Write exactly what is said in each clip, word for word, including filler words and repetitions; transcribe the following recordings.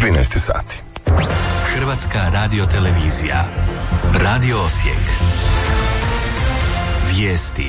trinaest sati. Hrvatska radiotelevizija. Radio Osijek. Vijesti.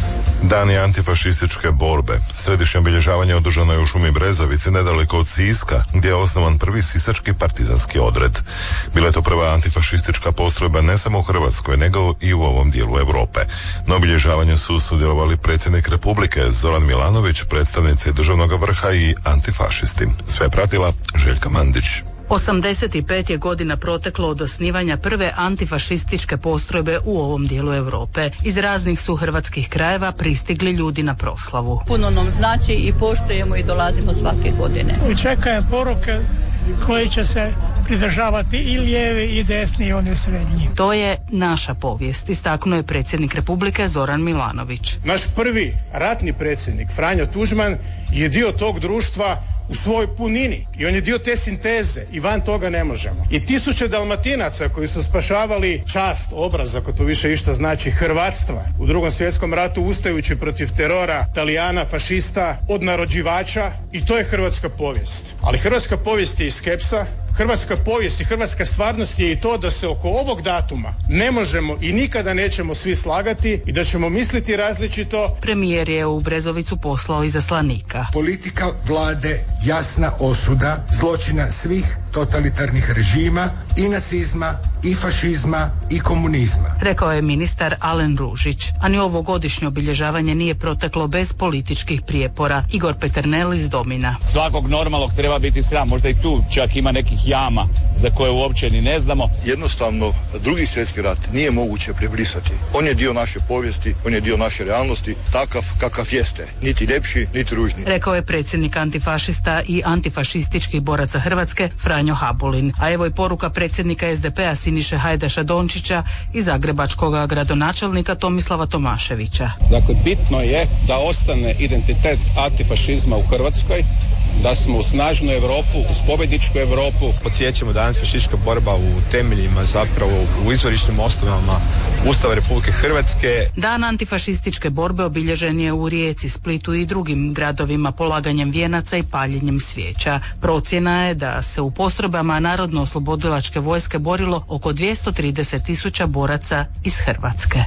Dani antifašističke borbe. Središnje obilježavanje održano je u šumi Brezovici, nedaleko od Siska, gdje je osnovan prvi sisački partizanski odred. Bila je to prva antifašistička postrojba ne samo u Hrvatskoj, nego i u ovom dijelu Europe. Na obilježavanju su sudjelovali predsjednik Republike Zoran Milanović, predstavnici državnog vrha i antifašisti. Sve je pratila Željka Mandić. osamdeset pet je godina proteklo od osnivanja prve antifašističke postrojbe u ovom dijelu Europe. Iz raznih su hrvatskih krajeva pristigli ljudi na proslavu. Puno nam znači i poštujemo i dolazimo svake godine. Čekaju poruke koji će se pridržavati i lijevi i desni i oni srednji. To je naša povijest, istaknuo je predsjednik Republike Zoran Milanović. Naš prvi ratni predsjednik Franjo Tuđman je dio tog društva u svojoj punini i on je dio te sinteze i van toga ne možemo. I tisuće Dalmatinaca koji su spašavali čast, obraz, ako to više išta znači, hrvatstva u Drugom svjetskom ratu ustajući protiv terora Talijana, fašista, odnarođivača, i to je hrvatska povijest. Ali hrvatska povijest je i skepsa, hrvatska povijest i hrvatska stvarnost je i to da se oko ovog datuma ne možemo i nikada nećemo svi slagati i da ćemo misliti različito. Premijer je u Brezovicu poslao izaslanika. Politika vlade, jasna osuda zločina svih totalitarnih režima i nacizma i fašizma i komunizma, rekao je ministar Alen Ružić. A ni ovo godišnje obilježavanje nije proteklo bez političkih prijepora. Igor Peternel iz Domina. Svakog normalnog treba biti sram, možda i tu čak ima nekih jama za koje uopće ni ne znamo. Jednostavno, drugi svjetski rat nije moguće prebrisati. On je dio naše povijesti, on je dio naše realnosti, takav kakav jeste, niti ljepši, niti ružniji. Rekao je predsjednik antifašista i antifašističkih boraca Hrvatske Franjo Habulin. A evo i poruka predsjednika es de pe-a Siniše Hajdaša Dončića i zagrebačkog gradonačelnika Tomislava Tomaševića. Dakle, bitno je da ostane identitet antifašizma u Hrvatskoj, da smo u snažnu Europu, uz pobjedničku Europu. Podsjećamo da je antifašistička borba u temeljima, zapravo u izvorišnim osnovama Ustava Republike Hrvatske. Dan antifašističke borbe obilježen je u Rijeci, Splitu i drugim gradovima polaganjem vijenaca i paljenjem svijeća. Procjena je da se u postrojbama Narodno-oslobodilačke vojske borilo oko dvjesto trideset tisuća boraca iz Hrvatske.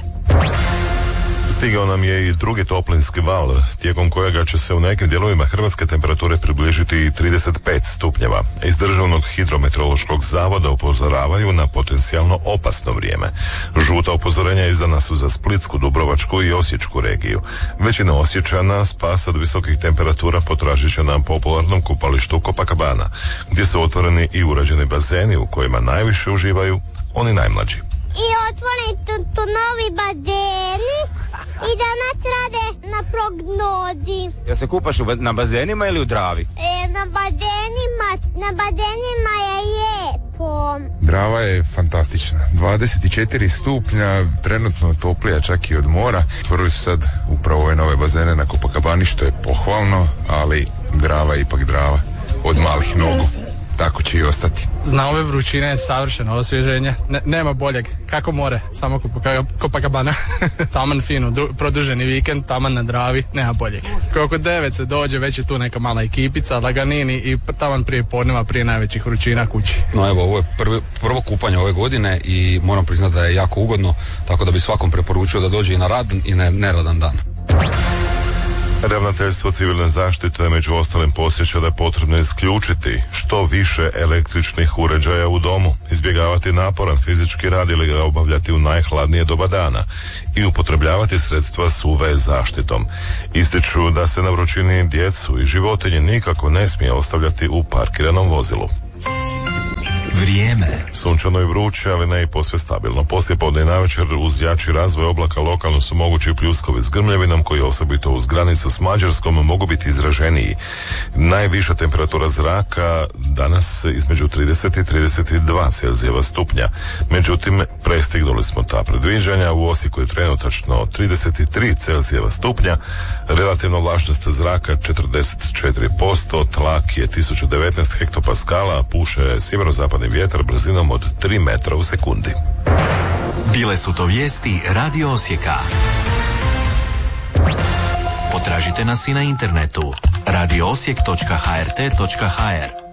Stigao nam je i drugi toplinski val, tijekom kojega će se u nekim dijelovima Hrvatske temperature približiti trideset pet stupnjeva. Iz Državnog hidrometeorološkog zavoda upozoravaju na potencijalno opasno vrijeme. Žuta upozorenja izdana su za Splitsku, Dubrovačku i Osječku regiju. Većina Osječana spas od visokih temperatura potražit će na popularnom kupalištu Copacabana, gdje su otvoreni i uređeni bazeni u kojima najviše uživaju oni najmlađi. I otvoreni tu, tu novi bazeni i danas rade na prognozi. Ja se kupaš na bazenima ili u Dravi? E, na bazenima, na bazenima je lijepo. Drava je fantastična, dvadeset četiri stupnja, trenutno toplija čak i od mora. Otvorili su sad upravo ove nove bazene na Copacabani, što je pohvalno, ali Drava je ipak Drava, od malih nogu. Tako će i ostati. Zna ove vrućine je savršeno osvježenje. Ne, nema boljeg. Kako more, samo Copacabana. Taman fino, dru, produženi vikend, taman na Dravi, nema boljeg. Oko devet se dođe, već je tu neka mala ekipica, laganini i taman prije podneva, prije najvećih vrućina kući. No evo, ovo je prvi, prvo kupanje ove godine i moram priznati da je jako ugodno, tako da bi svakom preporučio da dođe i na rad i na neradan dan. Ravnateljstvo civilne zaštite među ostalim podsjeća da je potrebno isključiti što više električnih uređaja u domu, izbjegavati naporan fizički rad ili ga obavljati u najhladnije doba dana i upotrebljavati sredstva s u ve zaštitom. Ističu da se na vrućini djecu i životinje nikako ne smije ostavljati u parkiranom vozilu. Vrijeme. Sunčano i vruće, ali ne i posve stabilno. Poslijepodne i navečer uz jači razvoj oblaka lokalno su mogući pljuskovi s grmljavinom koji osobito uz granicu s Mađarskom mogu biti izraženiji. Najviša temperatura zraka danas između trideset i trideset dva Celzijeva stupnja. Međutim, prestignuli smo ta predviđanja. U Osijeku je trenutačno trideset tri Celzijeva stupnja, relativna vlažnost zraka četrdeset četiri posto, tlak je tisuću devetnaest hektopaskala, puše sjeverozapadni vjetar brzinom od tri metra u sekundi. Bile su to vijesti Radio Osijeka. Potražite nas i na internetu radio osijek točka ha er te točka ha er.